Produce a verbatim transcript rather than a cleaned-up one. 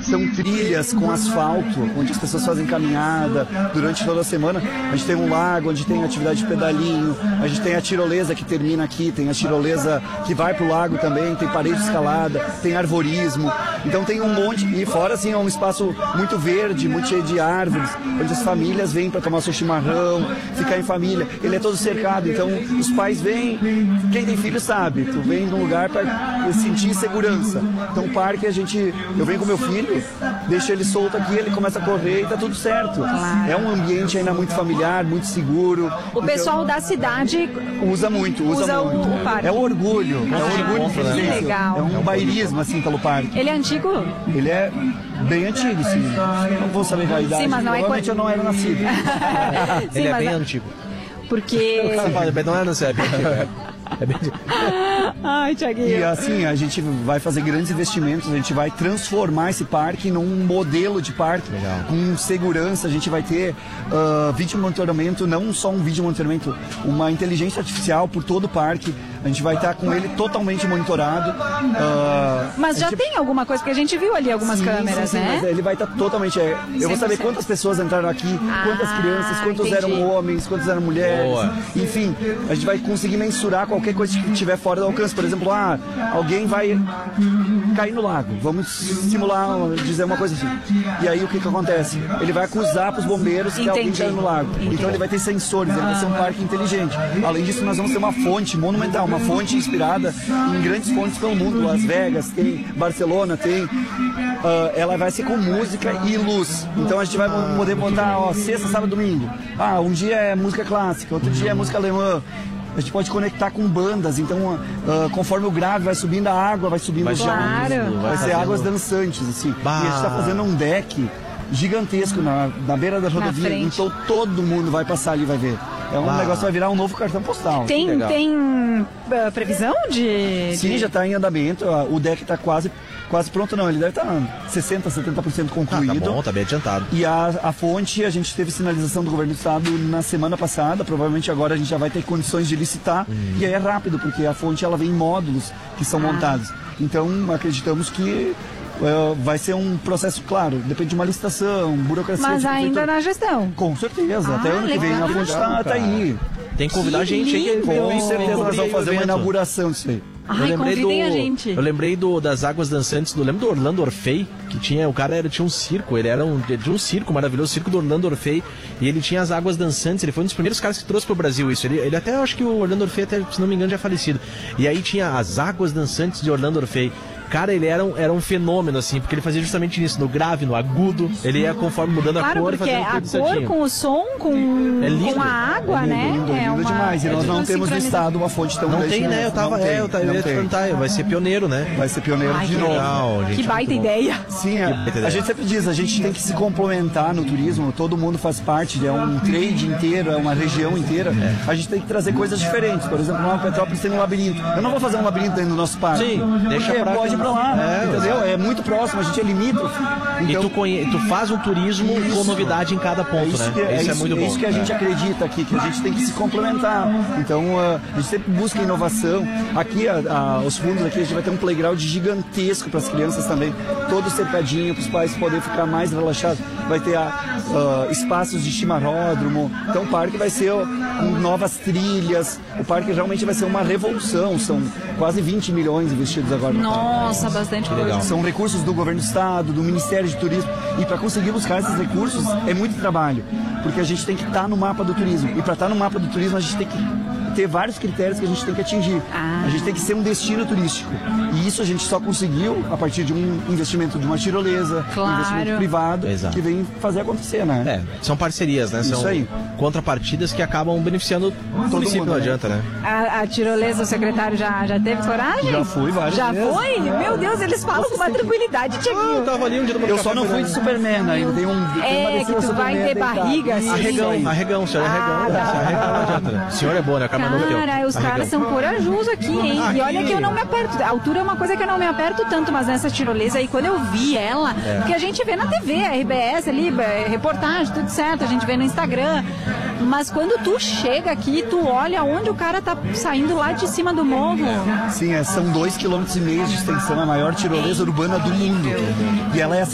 são trilhas com asfalto, onde as pessoas fazem caminhada durante toda a semana. A gente tem um lago onde tem atividade de pedalinho, a gente tem a tirolesa que termina aqui, tem a tirolesa que vai pro lago também, tem parede de escalada, tem arvorismo. Então tem um monte, e fora assim é um espaço muito verde, muito cheio de árvores, onde as famílias vêm para tomar seu chimarrão, ficar em família. Ele é todo cercado, então os pais vêm, quem tem filho sabe, tu vem num lugar para sentir segurança. Então o parque a gente, eu venho com meu filho, deixo ele solto aqui, ele começa a correr e tá tudo certo. Claro. É um ambiente ainda muito familiar, muito seguro. O pessoal então, da cidade usa muito, usa, usa muito. O, o parque. É um orgulho, é um orgulho. Que legal. É um bairismo assim pelo parque. Ele é antigo? Ele é bem antigo, sim. Não vou saber a idade. Sim, mas não é provavelmente quando... eu não era nascido. Sim, ele é mas bem não... antigo. Porque... Não é, não sei, é bem antigo. É. É bem... Ai, Thiaguinho. E assim, a gente vai fazer grandes investimentos, a gente vai transformar esse parque num modelo de parque. Legal. Com segurança. A gente vai ter uh, vídeo monitoramento, não só um vídeo monitoramento, uma inteligência artificial por todo o parque. A gente vai estar com ele totalmente monitorado. Uh, mas já gente... tem alguma coisa, porque a gente viu ali algumas sim, câmeras, sim, sim, né? Mas ele vai estar totalmente... É, eu vou saber quantas pessoas entraram aqui, Ah, quantas crianças, quantos entendi. eram homens, quantos eram mulheres. Boa. Enfim, a gente vai conseguir mensurar qualquer coisa que estiver fora do alcance. Por exemplo, ah, alguém vai cair no lago. Vamos simular, dizer uma coisa assim. E aí o que que acontece? Ele vai acusar para os bombeiros que Entendi. alguém caiu no lago. Entendi. Então ele vai ter sensores, ele vai ser um parque inteligente. Além disso, nós vamos ter uma fonte monumental, uma fonte inspirada em grandes fontes pelo mundo. Las Vegas tem, Barcelona tem. Uh, ela vai ser com música e luz. Então a gente vai poder botar, ó, sexta, sábado, domingo. Ah, um dia é música clássica, outro dia é música alemã. A gente pode conectar com bandas, então uh, conforme o grave vai subindo, a água vai subindo. Vai os Claro. jardins, vai ser fazendo... águas dançantes, assim. Bah. E a gente está fazendo um deck gigantesco na, na beira da rodovia, frente. então todo mundo vai passar ali e vai ver. É um Ah. negócio que vai virar um novo cartão postal. Tem, Legal. tem uh, previsão de... Sim, de... já está em andamento, o deck está quase, quase pronto, não, ele deve estar sessenta, setenta por cento Ah, concluído. tá bom, tá bem adiantado. E a, a fonte, a gente teve sinalização do governo do estado na semana passada, provavelmente agora a gente já vai ter condições de licitar, Hum. e aí é rápido, porque a fonte ela vem em módulos que são Ah. montados. Então acreditamos que uh, vai ser um processo, claro, depende de uma licitação, burocracia. Mas de ainda prefeitura. na gestão. Com certeza, Ah, até ano que vem legal. a fonte está tá aí. Tem que convidar a Que gente aí. lindo. Com Vem- certeza vem nós cobrir vamos fazer o uma evento. inauguração disso aí. Ai, convidem a gente. Eu lembrei do, das águas dançantes do. Lembra do Orlando Orfei? Que tinha. O cara era, tinha um circo, ele era um, ele tinha um circo maravilhoso, o circo do Orlando Orfei. E ele tinha as águas dançantes, ele foi um dos primeiros caras que trouxe pro Brasil isso. Ele, ele até, eu acho que o Orlando Orfei, até, se não me engano, já é falecido. E aí tinha as águas dançantes de Orlando Orfei. Cara, ele era um, era um fenômeno, assim, porque ele fazia justamente isso, no grave, no agudo. Ele ia conforme mudando Claro, a cor, porque fazendo a tudo cor certinho. com o som, com, É lindo. com a água, É lindo, né? lindo, lindo é uma, demais. E é nós de não uma temos no sincronização. estado uma fonte tão Não grande. tem, né? Eu tava, Não é, tem, eu, tava, eu não ia te tem. perguntar, vai ser pioneiro, né? Vai ser pioneiro Ai, de que novo. Legal, gente. Que baita muito bom. ideia. Sim, é. baita ideia. A gente sempre diz, a gente tem que se complementar no turismo, todo mundo faz parte, é um trade inteiro, é uma região inteira. A gente tem que trazer coisas diferentes. Por exemplo, Nova Petrópolis tem um labirinto. Eu não vou fazer um labirinto dentro do nosso parque. Sim, deixa porque pra- pode ir pra lá, É, entendeu? É muito próximo, a gente é limítrofe. E Então, tu, conhe... tu faz um turismo com Isso. novidade em cada é ponto, isso, né? que, é, isso isso, é muito é bom. isso que a gente É. acredita aqui, que a gente tem que se complementar. Então, uh, a gente sempre busca inovação. Aqui, a, a, os fundos aqui, a gente vai ter um playground gigantesco para as crianças também, todo cercadinho, para os pais poderem ficar mais relaxados. Vai ter uh, espaços de chimarródromo. Então, o parque vai ser uh, com novas trilhas. O parque realmente vai ser uma revolução. São quase vinte milhões investidos agora no parque. Nossa, bastante coisa. legal. São recursos do governo do estado, do Ministério de Turismo. E para conseguir buscar esses recursos é muito trabalho. Porque a gente tem que estar no mapa do turismo. E para estar no mapa do turismo, a gente tem que ter vários critérios que a gente tem que atingir. Ah. A gente tem que ser um destino turístico. E isso a gente só conseguiu a partir de um investimento de uma tirolesa, Claro. um investimento privado, Exato. que vem fazer acontecer, né? É, são parcerias, né? São Isso aí. contrapartidas que acabam beneficiando o município, mundo, não né? adianta, né? A, a tirolesa, o secretário já, já teve coragem? Já fui várias Já vezes. foi? Meu Deus, eles falam com uma tranquilidade, Ah, eu Tiaguinho. tava ali um dia no Eu só não fui de Superman ainda. Tem um, tem uma É, que descida tu vai Superman ter deitado. barriga, assim. Arregão, arregão, o senhor é arregão. Ah, O tá. senhor é arregão, não adianta. O senhor é bom, né? O cara mandou aqui, ó. Cara, os Arregão. caras são corajosos aqui, hein? E olha que eu não me aperto. A altura é uma coisa que eu não me aperto tanto, mas nessa tirolesa aí, quando eu vi ela, porque a gente vê na T V, a R B S ali, é, reportagem, tudo certo, a gente vê no Instagram. Mas quando tu chega aqui, tu olha onde o cara tá saindo lá de cima do morro. Sim, é, são dois quilômetros e meio de extensão, a maior tirolesa urbana do mundo. E ela é